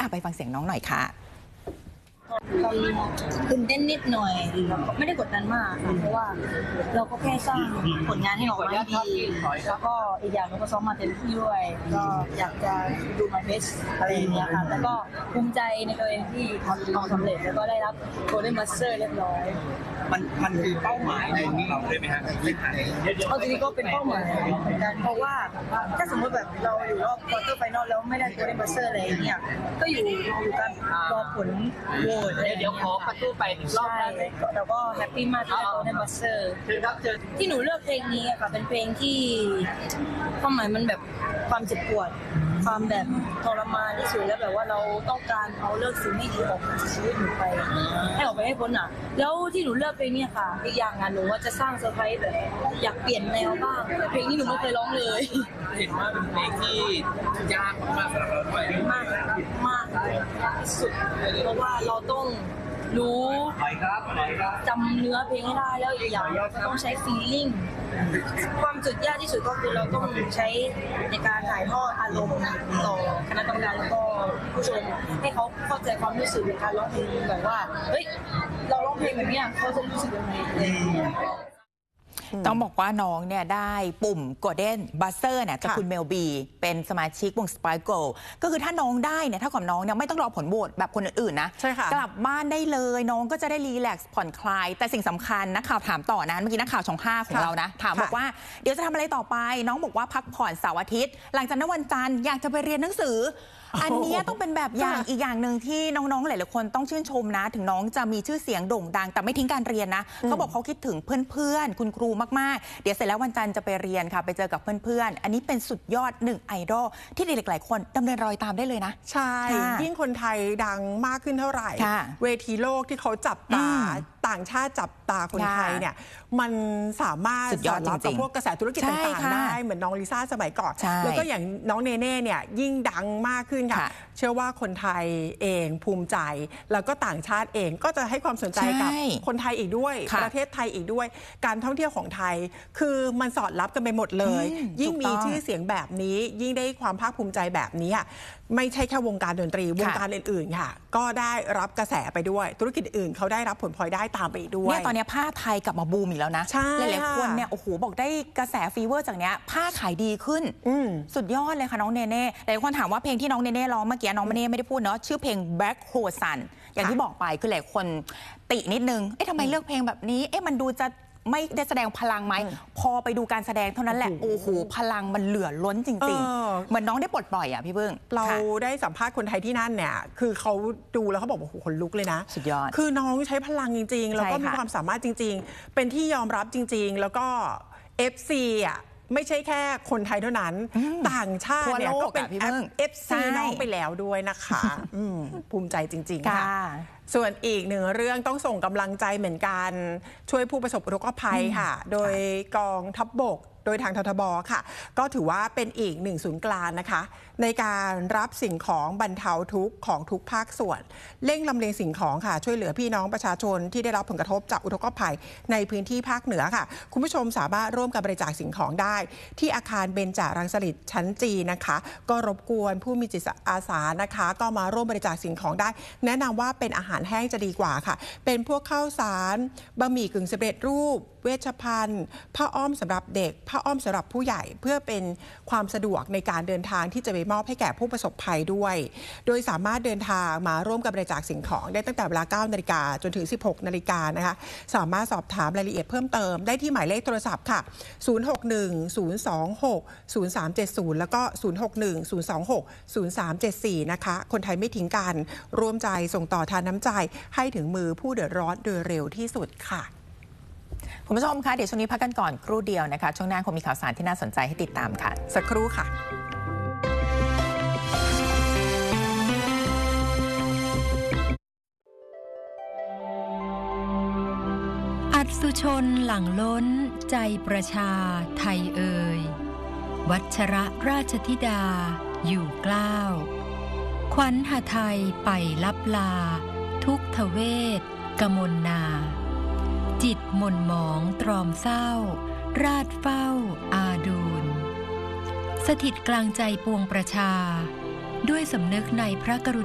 ไปฟังเสียงน้องหน่อยค่ะตื่นเต้นนิดหน่อยไม่ได้กดดันมากค่ะเพราะว่าเราก็แค่สร้างผลงานให้ออกมาให้ดีแล้วก็อีกอย่างเราก็ซ้อมมาเต็มที่ด้วยก็อยากจะดูmy bestอะไรอย่างเงี้ยค่ะแล้วก็ภูมิใจในตัวเองที่ทำสำเร็จแล้วก็ได้รับ Golden Master เรียบร้อยมันคือเป้าหมายในเราเลยไหมฮะเอาจริงๆก็เป็นเป้าหมายเหมือนกันเพราะว่าถ้าสมมติแบบเราอยู่รอบควอเตอร์ไฟนอลแล้วไม่ได้ Golden Master อะไรอย่างเงี้ยก็อยู่กันรอผลโหวตเดี๋ยวขอประตูไปรอบนั้นแล้วก็แฮปปี้มากที่ได้ Golden Master ที่หนูเลือกเพลงนี้ค่ะเป็นเพลงที่ความหมายมันแบบความเจ็บปวดความแบบทรมานที่สุดแล้วแบบว่าเราต้องการเอาเลิกสิ่งไม่ดีออกจากชีวิตหนูไปให้ออกไปให้พ้นอ่ะแล้วที่หนูเลือกเพลงนี้ค่ะอีกอย่างอ่ะหนูว่าจะสร้างเซอร์ไพรส์แบบอยากเปลี่ยนแนวบ้างแต่เพลงนี้หนูไม่เคยร้องเลยเห็นว่าเป็นเพลงที่ยากมากสำหรับเราด้วยมากที่สุดเพราะว่าเราต้องรู้จำเนื้อเพลงให้ได้แล้วอีกอย่างเราต้องใช้ feeling ความจุดยากที่สุดก็คือเราต้องใช้ในการถ่ายทอดอารมณ์ต่อคณะกรรมการแล้วก็ผู้ชมให้เขาเข้าใจความรู้สึกในการร้องเพลงแบบว่าเฮ้ยเราร้องเพลงแบบนี้เขาจะรู้สึกยังไงต้องบอกว่าน้องเนี่ยได้ปุ่ม Golden Buzzer เนี่ยจากคุณเมลบีเป็นสมาชิกวง Spice Girl ก็คือถ้าน้องได้เนี่ยถ้ากับน้องเนี่ยไม่ต้องรอผลโหวตแบบคนอื่นๆนะใช่ค่ะกลับบ้านได้เลยน้องก็จะได้รีแลกซ์ผ่อนคลายแต่สิ่งสำคัญนักข่าวถามต่อนะเมื่อกี้นักข่าวช่อง 5ของเรานะถามบอกว่าเดี๋ยวจะทำอะไรต่อไปน้องบอกว่าพักผ่อนเสาร์อาทิตย์หลังจากนั้นวันจันทร์อยากจะไปเรียนหนังสืออันนี้ต้องเป็นแบบอย่างอีกอย่างหนึ่งที่น้องๆหลายๆคนต้องชื่นชมนะถึงน้องจะมีชื่อเสียงโด่งดังแต่ไม่ทิ้งการเรียนนะเขาบอกเขาคิดถึงเพื่อนๆคุณครูมากๆเดี๋ยวเสร็จแล้ววันจันทร์จะไปเรียนค่ะไปเจอกับเพื่อนๆอันนี้เป็นสุดยอด1ไอดอลที่เด็กๆหลายคนดำเนินรอยตามได้เลยนะใช่ยิ่งคนไทยดังมากขึ้นเท่าไหร่เวทีโลกที่เขาจับตาต่างชาติจับตาคนไทยเนี่ยมันสามารถสอดรับกับพวกกระแสธุรกิจต่างๆได้เหมือนน้องลิซ่าสมัยก่อนแล้วก็อย่างน้องเนเน่เนี่ยยิ่งดังมากขึ้นค่ะเชื่อว่าคนไทยเองภูมิใจแล้วก็ต่างชาติเองก็จะให้ความสนใจกับคนไทยอีกด้วยประเทศไทยอีกด้วยการท่องเที่ยวของไทยคือมันสอดรับกันไปหมดเลยยิ่งมีชื่อเสียงแบบนี้ยิ่งได้ความภาคภูมิใจแบบนี้ไม่ใช่แค่วงการดนตรีวงการอื่นๆค่ะก็ได้รับกระแสไปด้วยธุรกิจอื่นเขาได้รับผลพลอยได้ตามไปอีกด้วยเนี่ยตอนนี้ผ้าไทยกลับมาบูมอีกแล้วนะหลายๆคนเนี่ยโอ้โหบอกได้กระแสฟีเวอร์จากเนี้ยผ้าขายดีขึ้นสุดยอดเลยค่ะน้องเนเน่หลายคนถามว่าเพลงที่น้องเนเน่ร้องเมื่อกี้น้องเนเน่ไม่ได้พูดเนาะชื่อเพลง Black Hole Sun อย่างที่บอกไปคือหลายคนตินิดนึงทำไมเลือกเพลงแบบนี้มันดูจะไม่ได้แสดงพลังไหมพอไปดูการแสดงเท่านั้นแหละโอ้โหพลังมันเหลือล้นจริงๆเหมือนน้องได้ปลดปล่อยอ่ะพี่เบิ้งเราได้สัมภาษณ์คนไทยที่นั่นเนี่ยคือเขาดูแล้วเขาบอกว่าโอ้โหขนลุกเลยนะสุดยอดคือน้องใช้พลังจริงๆแล้วก็มีความสามารถจริงๆเป็นที่ยอมรับจริงๆแล้วก็ FC อ่ะไม่ใช่แค่คนไทยเท่านั้นต่างชาติเนี่ยก็เป็น FC น้องไปแล้วด้วยนะคะภูมิใจจริงๆค่ะส่วนอีกหนึ่งเรื่องต้องส่งกำลังใจเหมือนกันช่วยผู้ประสบอุทกภัยค่ะโดยกองทัพบกโดยทางททบค่ะก็ถือว่าเป็นอีกหนึ่งศูนย์กลางนะคะในการรับสิ่งของบรรเทาทุกข์ของทุกภาคส่วนเร่งลำเลียงสิ่งของค่ะช่วยเหลือพี่น้องประชาชนที่ได้รับผลกระทบจากอุทกภัยในพื้นที่ภาคเหนือค่ะคุณผู้ชมสามารถร่วมกันบริจาคสิ่งของได้ที่อาคารเบญจรังสฤษดิ์ชั้นจีนะคะก็รบกวนผู้มีจิตอาสานะคะก็มาร่วมบริจาคสิ่งของได้แนะนำว่าเป็นอาหารแห้งจะดีกว่าค่ะเป็นพวกข้าวสารบะหมี่กึ่งสำเร็จรูปเวชภัณฑ์ผ้าอ้อมสำหรับเด็กผ้าอ้อมสำหรับผู้ใหญ่เพื่อเป็นความสะดวกในการเดินทางที่จะไปมอบให้แก่ผู้ประสบภัยด้วยโดยสามารถเดินทางมาร่วมกับบริจาคสิ่งของได้ตั้งแต่เวลา 9 นาฬิกาจนถึง 16 นาฬิกานะคะสามารถสอบถามรายละเอียดเพิ่มเติมได้ที่หมายเลขโทรศัพท์ค่ะ 061-026-0370 แล้วก็ 061-026-0374 นะคะคนไทยไม่ทิ้งกันร่วมใจส่งต่อทานน้ำใจให้ถึงมือผู้เดือดร้อนโดยเร็วที่สุดค่ะคุณผู้ชมคะเดี๋ยวช่วงนี้พักกันก่อนครู่เดียวนะคะช่วงหน้าคงมีข่าวสารที่น่าสนใจให้ติดตามค่ะสักครู่ค่ะอัศชนหลั่งล้นใจประชาไทยเอ่ยวัชระราชธิดาอยู่เกล้าขวัญหไทยไปลับลาทุกทเวศกมลนาจิตหม่นหมองตรอมเศร้าราดเฝ้าอาดูลสถิตกลางใจปวงประชาด้วยสำนึกในพระกรุณา